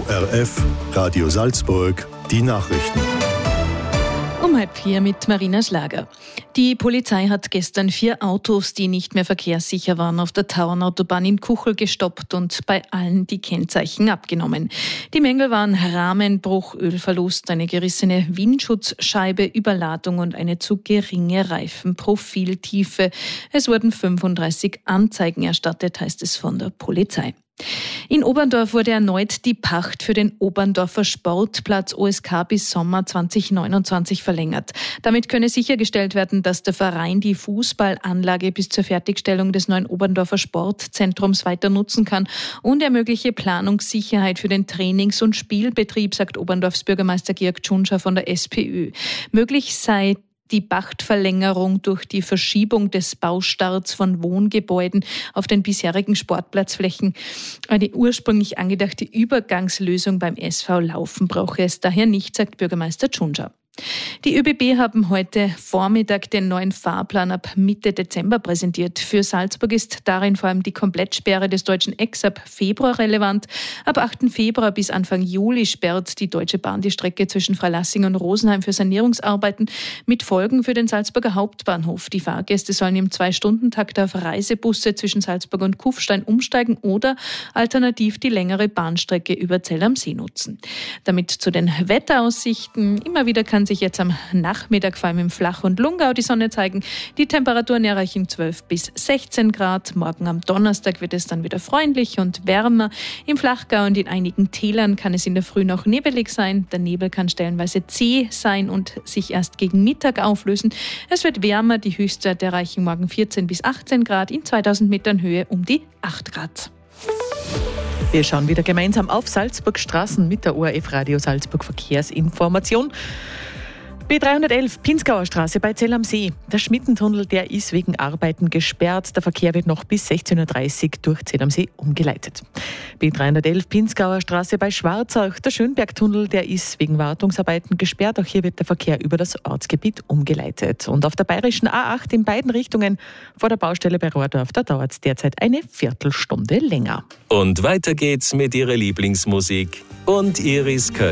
ORF, Radio Salzburg, die Nachrichten. Um 3:30 mit Marina Schlager. Die Polizei hat gestern 4 Autos, die nicht mehr verkehrssicher waren, auf der Tauernautobahn in Kuchel gestoppt und bei allen die Kennzeichen abgenommen. Die Mängel waren Rahmenbruch, Ölverlust, eine gerissene Windschutzscheibe, Überladung und eine zu geringe Reifenprofiltiefe. Es wurden 35 Anzeigen erstattet, heißt es von der Polizei. In Oberndorf wurde erneut die Pacht für den Oberndorfer Sportplatz OSK bis Sommer 2029 verlängert. Damit könne sichergestellt werden, dass der Verein die Fußballanlage bis zur Fertigstellung des neuen Oberndorfer Sportzentrums weiter nutzen kann und ermögliche Planungssicherheit für den Trainings- und Spielbetrieb, sagt Oberndorfs Bürgermeister Georg Tschunscher von der SPÖ. Möglich sei die Pachtverlängerung durch die Verschiebung des Baustarts von Wohngebäuden auf den bisherigen Sportplatzflächen. Eine ursprünglich angedachte Übergangslösung beim SV Laufen brauche es daher nicht, sagt Bürgermeister Tschunscher. Die ÖBB haben heute Vormittag den neuen Fahrplan ab Mitte Dezember präsentiert. Für Salzburg ist darin vor allem die Komplettsperre des deutschen Ecks ab Februar relevant. Ab 8. Februar bis Anfang Juli sperrt die Deutsche Bahn die Strecke zwischen Freilassing und Rosenheim für Sanierungsarbeiten mit Folgen für den Salzburger Hauptbahnhof. Die Fahrgäste sollen im 2-Stunden-Takt auf Reisebusse zwischen Salzburg und Kufstein umsteigen oder alternativ die längere Bahnstrecke über Zell am See nutzen. Damit zu den Wetteraussichten. Immer wieder kann sich jetzt am Nachmittag vor allem im Flach- und Lungau die Sonne zeigen. Die Temperaturen erreichen 12 bis 16 Grad. Morgen am Donnerstag wird es dann wieder freundlich und wärmer. Im Flachgau und in einigen Tälern kann es in der Früh noch nebelig sein. Der Nebel kann stellenweise zäh sein und sich erst gegen Mittag auflösen. Es wird wärmer. Die Höchstwerte erreichen morgen 14 bis 18 Grad. In 2000 Metern Höhe um die 8 Grad. Wir schauen wieder gemeinsam auf Salzburgstraßen mit der ORF Radio Salzburg Verkehrsinformation. B311 Pinzgauer Straße bei Zell am See. Der Schmittentunnel, der ist wegen Arbeiten gesperrt. Der Verkehr wird noch bis 16.30 Uhr durch Zell am See umgeleitet. B311 Pinzgauer Straße bei Schwarzach. Der Schönbergtunnel, der ist wegen Wartungsarbeiten gesperrt. Auch hier wird der Verkehr über das Ortsgebiet umgeleitet. Und auf der bayerischen A8 in beiden Richtungen vor der Baustelle bei Rohrdorf, da dauert es derzeit eine Viertelstunde länger. Und weiter geht's mit Ihrer Lieblingsmusik und Iris Köll.